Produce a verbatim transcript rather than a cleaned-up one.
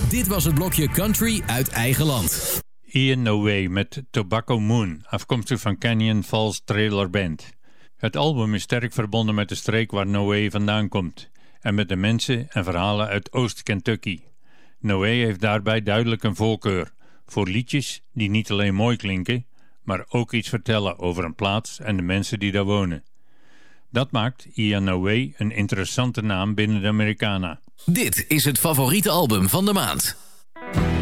Dit was het blokje Country uit eigen land. Ian No Way met Tobacco Moon, afkomstig van Canyon Falls Trailer Band. Het album is sterk verbonden met de streek waar No Way vandaan komt en met de mensen en verhalen uit Oost-Kentucky. No Way heeft daarbij duidelijk een voorkeur voor liedjes die niet alleen mooi klinken, maar ook iets vertellen over een plaats en de mensen die daar wonen. Dat maakt Ian No Way een interessante naam binnen de Americana. Dit is het favoriete album van de maand.